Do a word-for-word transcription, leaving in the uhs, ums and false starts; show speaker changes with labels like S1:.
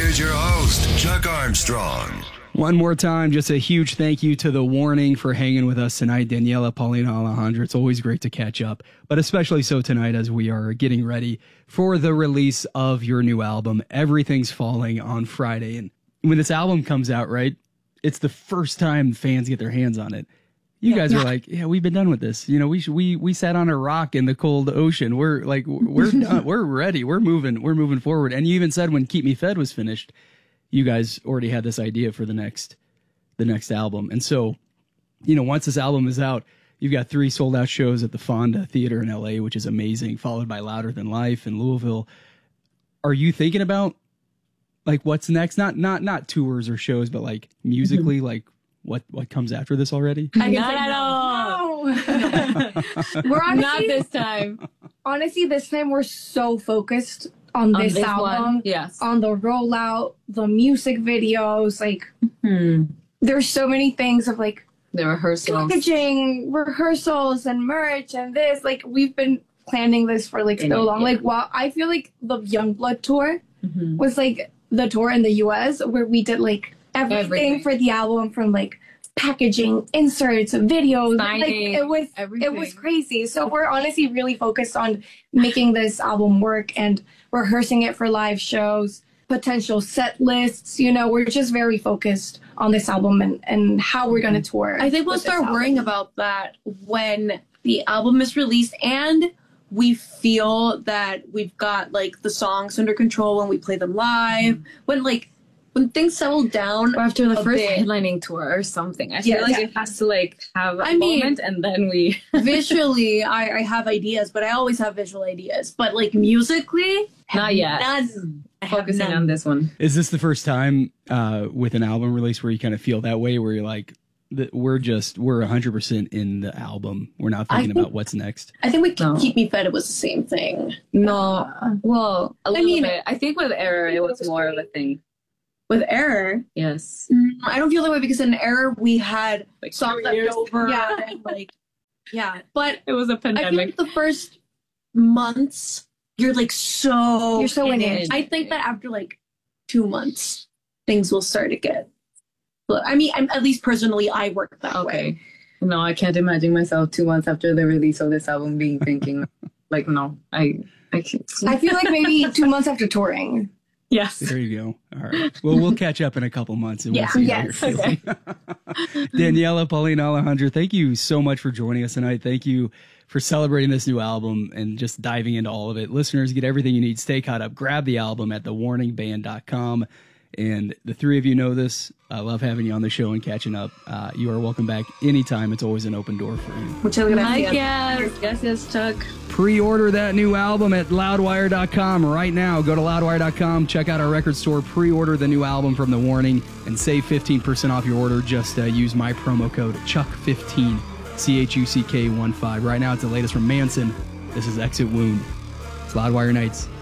S1: Here's your host, Chuck Armstrong.
S2: One more time, just a huge thank you to The Warning for hanging with us tonight. Daniela, Paulina, Alejandra, it's always great to catch up, but especially so tonight as we are getting ready for the release of your new album, Everything's Falling, on Friday. And when this album comes out, right, it's the first time fans get their hands on it. You guys yeah. are like, yeah, we've been done with this. You know, we we we sat on a rock in the cold ocean. We're like, we're done. We're ready. We're moving. We're moving forward. And you even said when Keep Me Fed was finished, you guys already had this idea for the next the next album. And so, you know, once this album is out, you've got three sold out shows at the Fonda Theater in L A, which is amazing, followed by Louder Than Life in Louisville. Are you thinking about like what's next? Not not not tours or shows, but like musically, mm-hmm. like what what comes after this already?
S3: I Not at all.
S4: No. We're honestly,
S3: not this time.
S4: Honestly, this time we're so focused on this, on this album.
S3: One. Yes.
S4: On the rollout, the music videos, like
S3: hmm.
S4: there's so many things of like
S3: the rehearsals,
S4: packaging, rehearsals, and merch, and this. Like we've been planning this for like
S3: In
S4: so
S3: it,
S4: long.
S3: Yeah.
S4: Like wow, I feel like the Youngblood tour
S3: mm-hmm.
S4: was like the tour in the U S where we did like everything, everything. for the album, from like packaging, inserts, videos.
S3: Signing,
S4: like it was
S3: everything.
S4: It was crazy. So we're honestly really focused on making this album work and rehearsing it for live shows, potential set lists. You know, we're just very focused on this album and, and how we're going to tour.
S5: I think we'll start worrying about that when the album is released and we feel that we've got like the songs under control when we play them live. Mm-hmm. When like when things settle down
S3: or after the first
S5: bit.
S3: headlining tour or something. I
S5: yeah,
S3: feel like
S5: yeah.
S3: it has to like have a
S5: I mean,
S3: moment and then we
S5: visually I, I have ideas, but I always have visual ideas. But like musically,
S3: not yet.
S5: None.
S3: Focusing on this one.
S2: Is this the first time uh, with an album release where you kind of feel that way, where you're like, that we're just we're one hundred percent in the album, we're not thinking think, about what's next?
S5: I think we
S3: no.
S5: Keep Me Fed, it was the same thing.
S3: No, well, a little
S5: I mean,
S3: bit. I think with Error it was more of a thing.
S5: With Error,
S3: yes,
S5: I don't feel that way because in Error we had
S3: like
S5: songs left over, yeah, and like yeah. But
S3: it was a pandemic.
S5: I feel like the first months you're like so
S4: you're so in it.
S5: I think that after like two months things will start to get. I mean, I'm, at least personally, I work that
S3: okay.
S5: way.
S3: No, I can't imagine myself two months after the release of this album being thinking like, no, I I can't.
S4: I feel like maybe two months after touring.
S3: Yes.
S2: There you go. All right. Well, we'll catch up in a couple months and
S4: yeah.
S2: we'll see
S4: yes.
S2: how you're feeling. Okay. Daniela, Paulina, Alejandra, thank you so much for joining us tonight. Thank you for celebrating this new album and just diving into all of it. Listeners, get everything you need. Stay caught up. Grab the album at the warning band dot com. And the three of you know this. I love having you on the show and catching up. Uh, you are welcome back anytime. It's always an open door for you.
S5: Muchas gracias.
S3: Yes, yes, yes, Chuck.
S2: Pre-order that new album at loudwire dot com right now. Go to loudwire dot com, check out our record store, pre-order the new album from The Warning, and save fifteen percent off your order. Just uh, use my promo code Chuck fifteen, C H U C K one five. Right now, it's the latest from Manson. This is Exit Wound. It's Loudwire Nights.